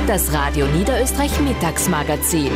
Das Radio Niederösterreich Mittagsmagazin.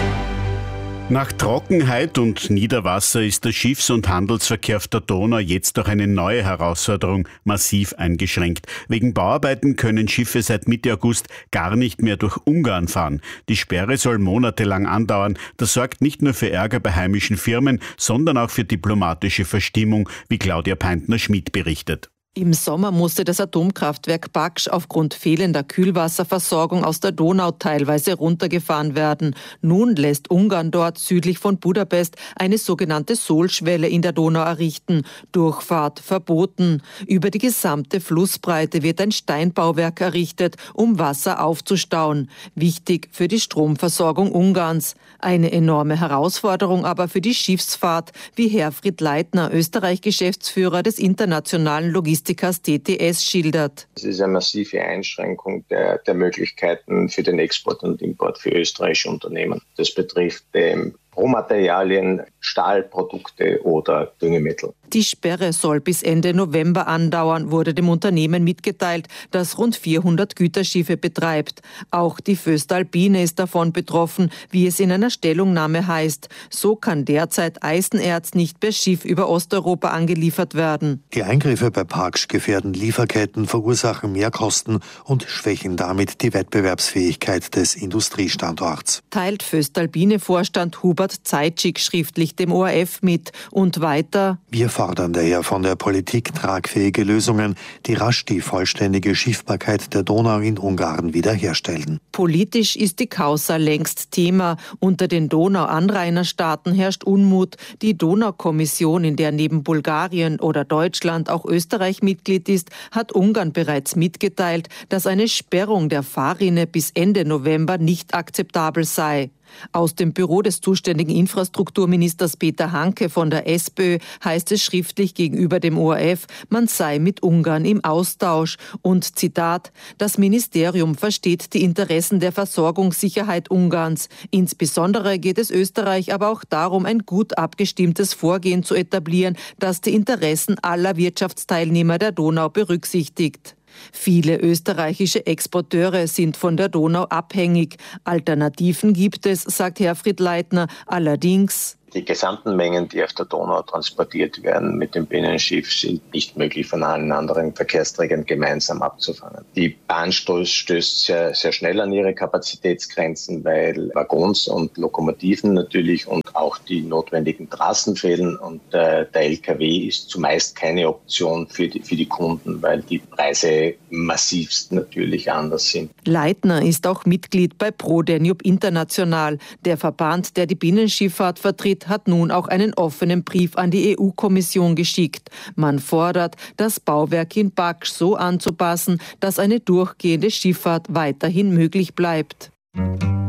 Nach Trockenheit und Niederwasser ist der Schiffs- und Handelsverkehr auf der Donau jetzt durch eine neue Herausforderung massiv eingeschränkt. Wegen Bauarbeiten können Schiffe seit Mitte August gar nicht mehr durch Ungarn fahren. Die Sperre soll monatelang andauern. Das sorgt nicht nur für Ärger bei heimischen Firmen, sondern auch für diplomatische Verstimmung, wie Claudia Peintner-Schmidt berichtet. Im Sommer musste das Atomkraftwerk Baksch aufgrund fehlender Kühlwasserversorgung aus der Donau teilweise runtergefahren werden. Nun lässt Ungarn dort südlich von Budapest eine sogenannte Sohlschwelle in der Donau errichten. Durchfahrt verboten. Über die gesamte Flussbreite wird ein Steinbauwerk errichtet, um Wasser aufzustauen. Wichtig für die Stromversorgung Ungarns. Eine enorme Herausforderung aber für die Schiffsfahrt, wie Herfried Leitner, Österreich-Geschäftsführer des internationalen Logistikers TTS, schildert. Es ist eine massive Einschränkung der Möglichkeiten für den Export und Import für österreichische Unternehmen. Das betrifft Rohmaterialien, Stahlprodukte oder Düngemittel. Die Sperre soll bis Ende November andauern, wurde dem Unternehmen mitgeteilt, das rund 400 Güterschiffe betreibt. Auch die voestalpine ist davon betroffen, wie es in einer Stellungnahme heißt. So kann derzeit Eisenerz nicht per Schiff über Osteuropa angeliefert werden. Die Eingriffe bei Baksch gefährden Lieferketten, verursachen Mehrkosten und schwächen damit die Wettbewerbsfähigkeit des Industriestandorts. Teilt Voestalpine-Vorstand Hubert Zeitschik schriftlich dem ORF mit und weiter: Wir fordern daher von der Politik tragfähige Lösungen, die rasch die vollständige Schiffbarkeit der Donau in Ungarn wiederherstellen. Politisch ist die Causa längst Thema. Unter den Donau-Anrainerstaaten herrscht Unmut. Die Donaukommission, in der neben Bulgarien oder Deutschland auch Österreich Mitglied ist, hat Ungarn bereits mitgeteilt, dass eine Sperrung der Fahrrinne bis Ende November nicht akzeptabel sei. Aus dem Büro des zuständigen Infrastrukturministers Peter Hanke von der SPÖ heißt es schriftlich gegenüber dem ORF, man sei mit Ungarn im Austausch und Zitat: Das Ministerium versteht die Interessen der Versorgungssicherheit Ungarns. Insbesondere geht es Österreich aber auch darum, ein gut abgestimmtes Vorgehen zu etablieren, das die Interessen aller Wirtschaftsteilnehmer der Donau berücksichtigt. Viele österreichische Exporteure sind von der Donau abhängig. Alternativen gibt es, sagt Herfried Leitner, allerdings: Die gesamten Mengen, die auf der Donau transportiert werden mit dem Binnenschiff, sind nicht möglich von allen anderen Verkehrsträgern gemeinsam abzufangen. Die Bahn stößt sehr, sehr schnell an ihre Kapazitätsgrenzen, weil Waggons und Lokomotiven natürlich und auch die notwendigen Trassen fehlen. Und der LKW ist zumeist keine Option für die Kunden, weil die Preise massivst natürlich anders sind. Leitner ist auch Mitglied bei ProDanube International. Der Verband, der die Binnenschifffahrt vertritt, hat nun auch einen offenen Brief an die EU-Kommission geschickt. Man fordert, das Bauwerk in Baksch so anzupassen, dass eine durchgehende Schifffahrt weiterhin möglich bleibt.